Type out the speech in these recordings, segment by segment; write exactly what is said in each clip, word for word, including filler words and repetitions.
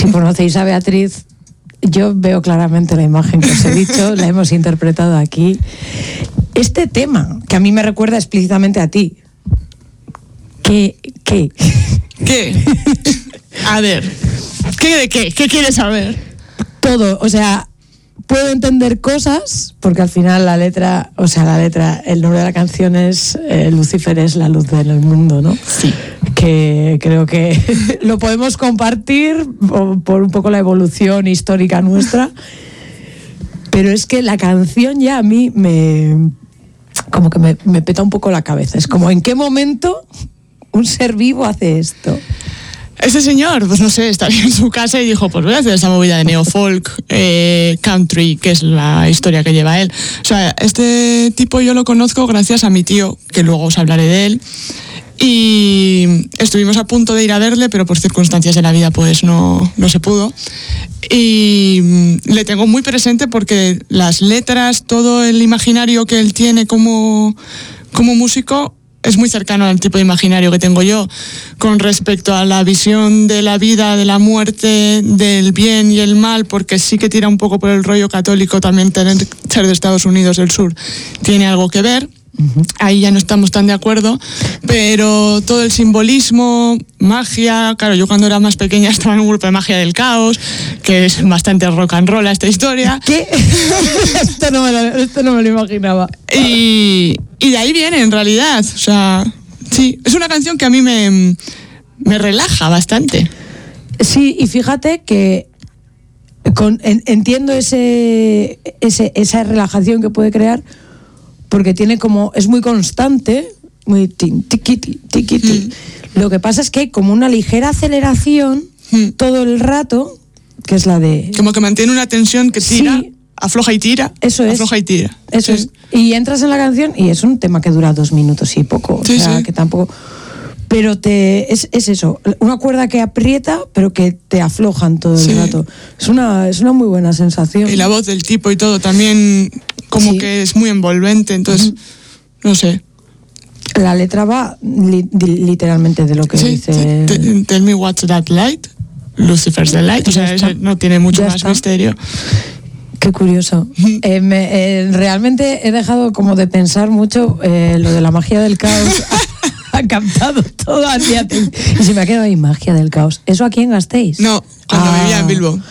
que conocéis a Beatriz, yo veo claramente la imagen que os he dicho, la hemos interpretado aquí. Este tema, que a mí me recuerda explícitamente a ti, ¿qué? ¿Qué? ¿Qué? A ver, ¿qué de qué? ¿Qué quieres saber? Todo, o sea, puedo entender cosas, porque al final la letra, o sea, la letra, el nombre de la canción es eh, Lucifer es la luz del mundo, ¿no? Sí. Que creo que lo podemos compartir por, por un poco la evolución histórica nuestra, pero es que la canción ya a mí me, como que me, me peta un poco la cabeza. Es como, ¿en qué momento un ser vivo hace esto? Ese señor, pues no sé, estaba en su casa y dijo, pues voy a hacer esta movida de neofolk, eh, country, que es la historia que lleva él. O sea, este tipo yo lo conozco gracias a mi tío, que luego os hablaré de él. Y estuvimos a punto de ir a verle, pero por circunstancias de la vida pues no, no se pudo. Y le tengo muy presente porque las letras, todo el imaginario que él tiene como, como músico, es muy cercano al tipo de imaginario que tengo yo con respecto a la visión de la vida, de la muerte, del bien y el mal, porque sí que tira un poco por el rollo católico, también tener, ser de Estados Unidos del Sur tiene algo que ver. Uh-huh. Ahí ya no estamos tan de acuerdo, pero todo el simbolismo, magia, claro, yo cuando era más pequeña estaba en un grupo de magia del caos, que es bastante rock and roll esta historia. ¿Qué? esto, no me lo, esto no me lo imaginaba. Y, y de ahí viene en realidad, o sea, sí, es una canción que a mí me, me relaja bastante. Sí, y fíjate que con, en, entiendo ese, ese, esa relajación que puede crear, porque tiene como, es muy constante, muy tin, tiquiti, tiquiti. Mm. Lo que pasa es que hay como una ligera aceleración mm. todo el rato, que es la de... Como que mantiene una tensión que tira, sí, afloja y tira, eso es, afloja y tira. Eso sí. es. Y entras en la canción y es un tema que dura dos minutos y poco, sí, o sea, sí. que tampoco... Pero te es, es eso, una cuerda que aprieta, pero que te aflojan todo el sí. rato. Es una, es una muy buena sensación. Y la voz del tipo y todo también como sí. que es muy envolvente, entonces, mm. no sé. La letra va li, literalmente de lo que sí, dice... Sí. Tell me what's that light, Lucifer's the light, o sea, eso no tiene mucho ya más está. misterio. Qué curioso. eh, me, eh, realmente he dejado como de pensar mucho eh, lo de la magia del caos. Ha captado todo al día y se me ha quedado ahí, magia del caos. ¿Eso aquí en Gasteiz? No, cuando ah, vivía en Bilbao.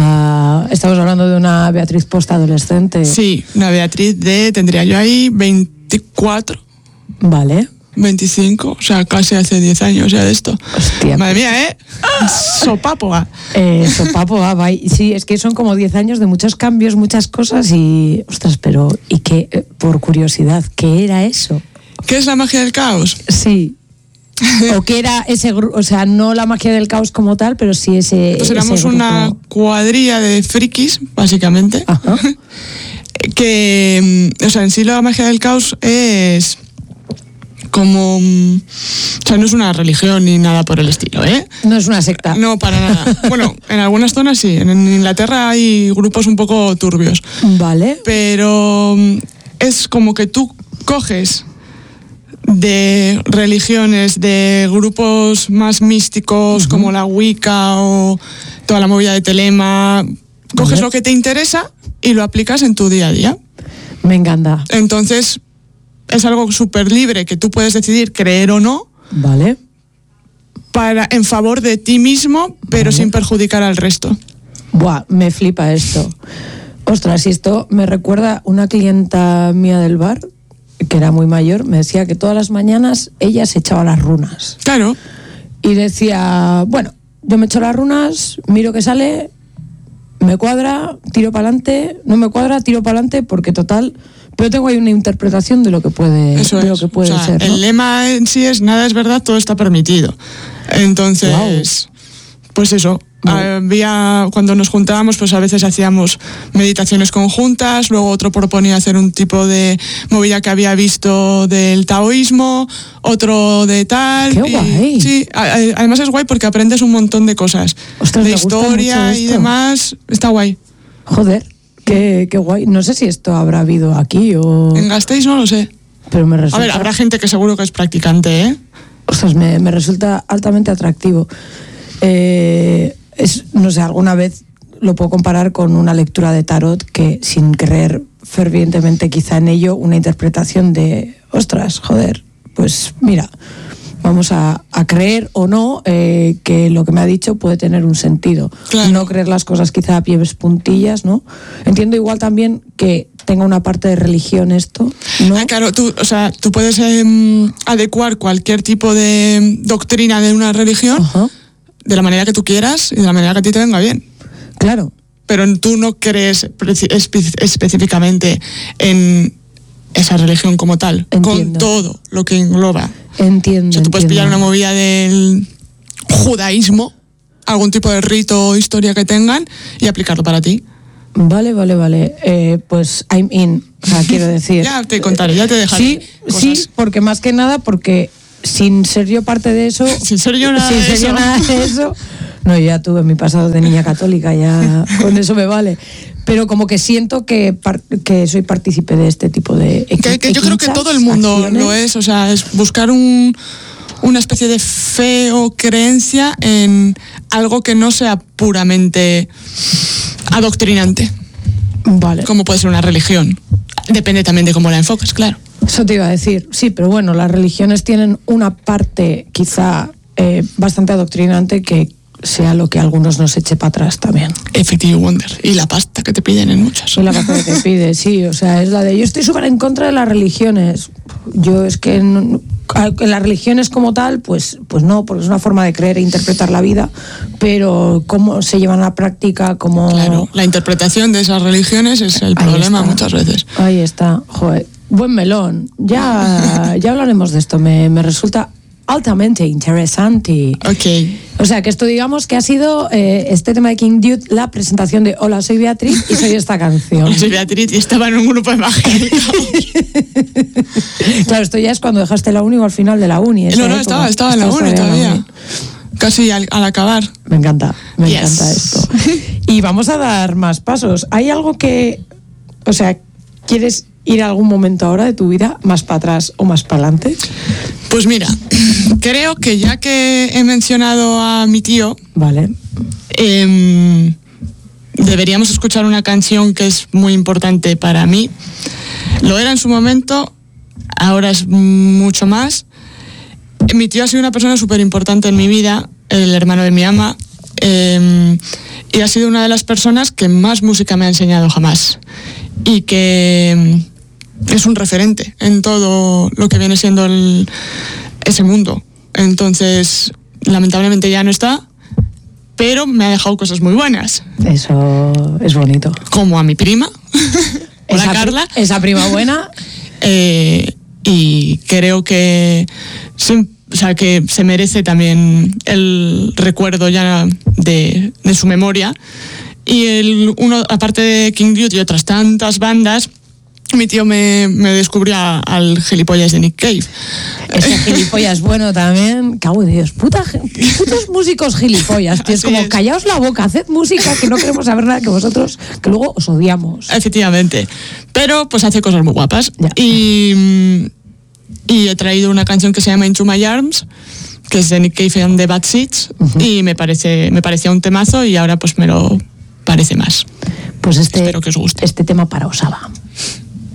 Ah, estamos hablando de una Beatriz post-adolescente. Sí, una Beatriz de, tendría yo ahí veinticuatro. Vale. veinticinco, o sea, casi hace diez años ya de esto. Hostia. Madre mía, ¿eh? Sopapoa. Eh, sopapoa, va. Sí, es que son como diez años de muchos cambios, muchas cosas y... Ostras, pero... ¿Y qué? Eh, por curiosidad, ¿qué era eso? ¿Qué es la magia del caos? Sí. O que era ese grupo, o sea, no la magia del caos como tal, pero sí ese. Pues éramos ese una cuadrilla de frikis, básicamente. Ajá. Que, o sea, en sí la magia del caos es como, o sea, no es una religión ni nada por el estilo, ¿eh? No es una secta. No, para nada. Bueno, en algunas zonas sí. En Inglaterra hay grupos un poco turbios. Vale. Pero es como que tú coges de religiones, de grupos más místicos, uh-huh, como la Wicca o toda la movida de Telema, coges lo que te interesa y lo aplicas en tu día a día. Me encanta. Entonces, es algo súper libre que tú puedes decidir creer o no. Vale. Para, en favor de ti mismo, pero vale, sin perjudicar al resto. Buah, me flipa esto. Ostras, y esto me recuerda una clienta mía del bar, que era muy mayor, me decía que todas las mañanas ella se echaba las runas. Claro. Y decía, bueno, yo me echo las runas, miro que sale, me cuadra, tiro para adelante, no me cuadra, tiro para adelante, porque total, pero tengo ahí una interpretación de lo que puede, Eso de es. lo que puede o sea, ser, ¿no? El lema en sí es nada es verdad, todo está permitido. Entonces, wow, pues eso. Wow. Había, cuando nos juntábamos, pues a veces hacíamos meditaciones conjuntas, luego otro proponía hacer un tipo de movida que había visto del taoísmo, otro de tal. ¡Qué guay! Y, sí, además es guay porque aprendes un montón de cosas. Ostras, de historia y demás, está guay. Joder, qué, qué guay. No sé si esto habrá habido aquí o... En Gasteiz no lo sé. Pero me resulta... A ver, habrá gente que seguro que es practicante, ¿eh? Ostras, me, me resulta altamente atractivo. Eh... es, no sé, alguna vez lo puedo comparar con una lectura de tarot que, sin creer fervientemente quizá en ello, una interpretación de, ostras, joder, pues mira, vamos a, a creer o no eh, que lo que me ha dicho puede tener un sentido. Claro. No creer las cosas quizá a pies puntillas, ¿no? Entiendo igual también que tenga una parte de religión esto, ¿no? Ah, claro, tú, o sea, tú puedes eh, adecuar cualquier tipo de doctrina de una religión Ajá. de la manera que tú quieras y de la manera que a ti te venga bien. Claro. Pero tú no crees preci- espe- específicamente en esa religión como tal, Entiendo. con todo lo que engloba. Entiendo. O sea, tú puedes pillar entiendo. una movida del judaísmo, algún tipo de rito o historia que tengan y aplicarlo para ti. Vale, vale, vale. Eh, pues I'm in. O sea, quiero decir. Ya te contaré, ya te dejaré. Sí, cosas. sí, porque más que nada, porque sin ser yo parte de eso. Sin ser yo nada sin de ser yo eso. nada de eso. No, yo ya tuve mi pasado de niña católica, ya con eso me vale. Pero como que siento que, par- que soy partícipe de este tipo de equi- Que, que yo creo que equinchas, todo el mundo acciones. lo es, o sea, es buscar un, una especie de fe o creencia en algo que no sea puramente adoctrinante, Vale. como puede ser una religión. Depende también de cómo la enfoques, claro. Eso te iba a decir. Sí, pero bueno, las religiones tienen una parte quizá eh, bastante adoctrinante que sea lo que a algunos nos eche para atrás también. Effective Wonder. Y la pasta que te piden en muchas. Soy la parte que te pide, sí, o sea, es la de yo estoy súper en contra de las religiones. Yo es que no, en las religiones como tal, pues, pues no, porque es una forma de creer e interpretar la vida, pero cómo se llevan a la práctica, cómo... Claro, la interpretación de esas religiones es el Ahí problema está. muchas veces. Ahí está, joder, buen melón. Ya, ya hablaremos de esto, me, me resulta altamente interesante. Ok. O sea, que esto digamos que ha sido eh, este tema de King Dude, la presentación de Hola, soy Beatriz y soy esta canción. Soy Beatriz y estaba en un grupo de evangélicos. Claro, esto ya es cuando dejaste la uni o al final de la uni. esa No, no, época. estaba, estaba en la Estabas uni todavía en la todavía. Casi al, al acabar. Me encanta, me Yes. encanta esto. Y vamos a dar más pasos. ¿Hay algo que, o sea, quieres ir a algún momento ahora de tu vida más para atrás o más para adelante? Pues mira, creo que ya que he mencionado a mi tío, Vale. eh, deberíamos escuchar una canción que es muy importante para mí. Lo era en su momento, ahora es mucho más. Mi tío ha sido una persona súper importante en mi vida, el hermano de mi ama, eh, y ha sido una de las personas que más música me ha enseñado jamás. Y que es un referente en todo lo que viene siendo el, ese mundo. Entonces, lamentablemente ya no está, pero me ha dejado cosas muy buenas. Eso es bonito. Como a mi prima, hola Esa, Carla. Esa prima buena. Eh, y creo que se, o sea, que se merece también el recuerdo ya de, de su memoria. Y el, uno, aparte de King Dude y otras tantas bandas, mi tío me, me descubrió a- al gilipollas de Nick Cave. Ese gilipollas bueno también. Cago en Dios. Puta, putos músicos gilipollas, tío. Es Así como, es. callaos la boca, haced música que no queremos saber nada que vosotros, que luego os odiamos. Efectivamente. Pero pues hace cosas muy guapas. Ya. Y, mm, y he traído una canción que se llama Into My Arms, que es de Nick Cave and the Bad Seeds. Ujú. Y me parece, me parecía un temazo y ahora pues me lo parece más. Pues este, Espero que os guste. este tema para Osaba.